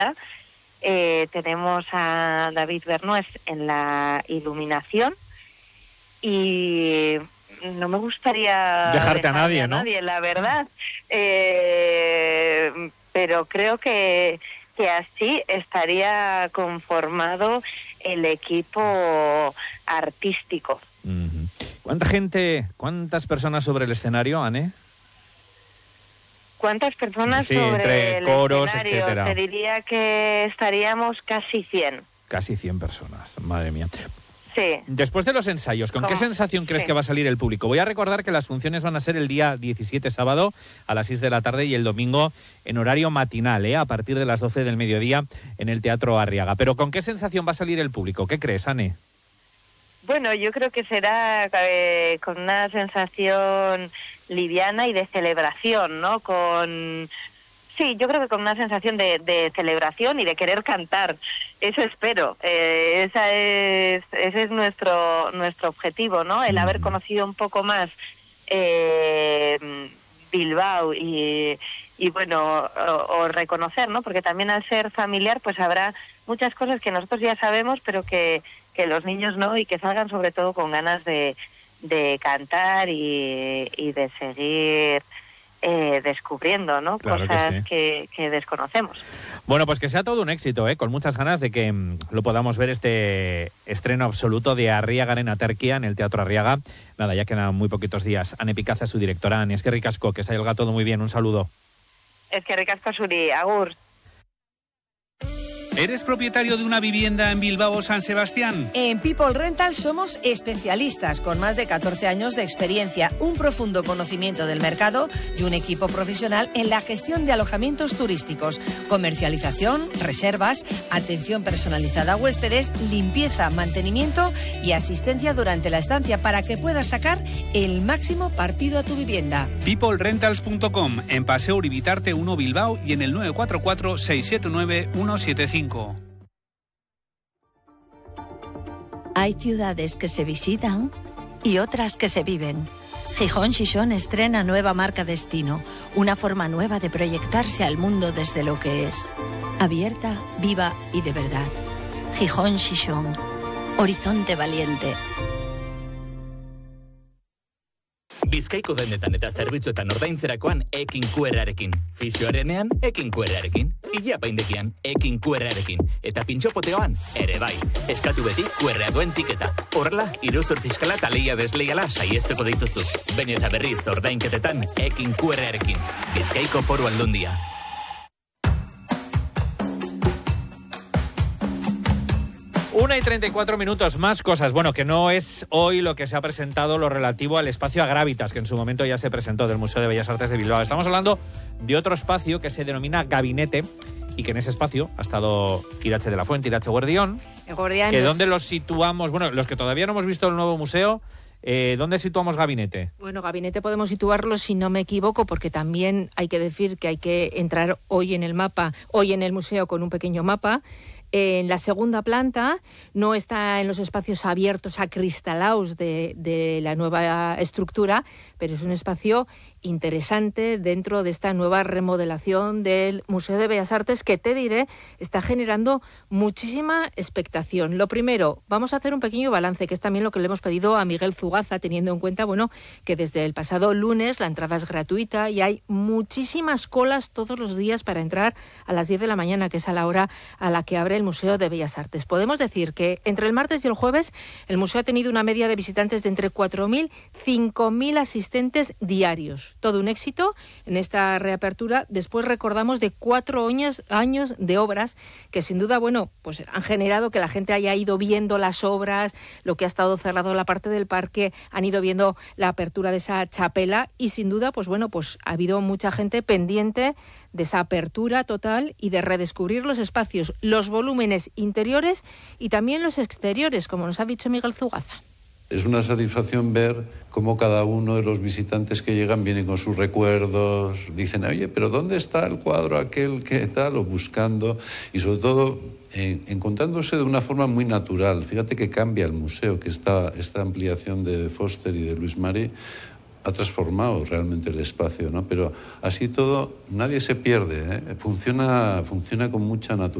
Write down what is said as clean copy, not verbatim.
Tenemos a David Bernués en la iluminación y no me gustaría dejarte a nadie, ¿no? La verdad. Pero creo que así estaría conformado el equipo artístico. ¿Cuántas personas sobre el escenario, Anne? ¿Cuántas personas sí, sobre entre el coros, escenario? etcétera. Te diría que estaríamos casi 100. Casi 100 personas, madre mía. Sí. Después de los ensayos, ¿con qué sensación crees que va a salir el público? Voy a recordar que las funciones van a ser el día 17 sábado a las 6 de la tarde y el domingo en horario matinal, a partir de las 12 del mediodía en el Teatro Arriaga. Pero ¿con qué sensación va a salir el público? ¿Qué crees, Anne? Bueno, yo creo que será con una sensación liviana y de celebración, ¿no? Sí, yo creo que con una sensación de celebración y de querer cantar. Eso espero. Ese es nuestro objetivo, ¿no? El haber conocido un poco más Bilbao y bueno, o reconocer, ¿no? Porque también al ser familiar, pues habrá muchas cosas que nosotros ya sabemos, pero que los niños no, y que salgan sobre todo con ganas de cantar y de seguir descubriendo, ¿no? Claro, cosas que desconocemos. Bueno, pues que sea todo un éxito, con muchas ganas de que lo podamos ver, este estreno absoluto de Arriaga en Aterquia en el Teatro Arriaga. Nada, ya quedan muy poquitos días. Anne Picaza, su directora. Anne, es que ricasco, que salga todo muy bien. Un saludo. Es que ricasco, Suri. Agur. ¿Eres propietario de una vivienda en Bilbao o San Sebastián? En People Rental somos especialistas con más de 14 años de experiencia, un profundo conocimiento del mercado y un equipo profesional en la gestión de alojamientos turísticos, comercialización, reservas, atención personalizada a huéspedes, limpieza, mantenimiento y asistencia durante la estancia para que puedas sacar el máximo partido a tu vivienda. peoplerentals.com, en Paseo Uribitarte 1 Bilbao y en el 944 679 175. Hay ciudades que se visitan y otras que se viven. Gijón Xixón estrena nueva marca Destino, una forma nueva de proyectarse al mundo desde lo que es. Abierta, viva y de verdad. Gijón Xixón, horizonte valiente. Bizkaiko dendetan eta zerbitzuetan ordaintzerakoan ekin QR-arekin. Fisioarenean ekin QR-arekin. Ilapaindekian ekin QR-arekin. Eta pintxopoteoan ere bai. Eskatu beti QR-a duen tiketa. Horrela, iruzur fiskala eta lehia desleiala saiesteko dituzu. Baina eta berriz ordainketetan ekin QR-arekin. Bizkaiko Foru Aldundia. 1:34, más cosas. Bueno, que no es hoy lo que se ha presentado lo relativo al espacio Agrávitas, que en su momento ya se presentó, del Museo de Bellas Artes de Bilbao. Estamos hablando de otro espacio que se denomina Gabinete y que en ese espacio ha estado Irache de la Fuente, Irache Guardión. Que ¿dónde los situamos? Bueno, los que todavía no hemos visto el nuevo museo, ¿dónde situamos Gabinete? Bueno, Gabinete podemos situarlo, si no me equivoco, porque también hay que decir que hay que entrar hoy en el mapa, hoy en el museo con un pequeño mapa. En la segunda planta, no está en los espacios abiertos acristalados de la nueva estructura, pero es un espacio interesante dentro de esta nueva remodelación del Museo de Bellas Artes, que te diré, está generando muchísima expectación. Lo primero, vamos a hacer un pequeño balance, que es también lo que le hemos pedido a Miguel Zugaza, teniendo en cuenta, bueno, que desde el pasado lunes la entrada es gratuita y hay muchísimas colas todos los días para entrar a las 10 de la mañana, que es a la hora a la que abre el Museo de Bellas Artes. Podemos decir que entre el martes y el jueves el museo ha tenido una media de visitantes de entre 4.000 y 5.000 asistentes diarios. Todo un éxito en esta reapertura. Después recordamos de 4 años de obras que sin duda, bueno, pues han generado que la gente haya ido viendo las obras, lo que ha estado cerrado la parte del parque, han ido viendo la apertura de esa chapela y sin duda, pues bueno, pues ha habido mucha gente pendiente de esa apertura total y de redescubrir los espacios, los volúmenes interiores y también los exteriores, como nos ha dicho Miguel Zugaza. Es una satisfacción ver cómo cada uno de los visitantes que llegan vienen con sus recuerdos, dicen, oye, pero ¿dónde está el cuadro aquel que tal? O buscando, y sobre todo encontrándose de una forma muy natural. Fíjate que cambia el museo, que esta ampliación de Foster y de Luis Marí, ha transformado realmente el espacio, ¿no? Pero así todo, nadie se pierde, ¿eh? Funciona con mucha naturaleza.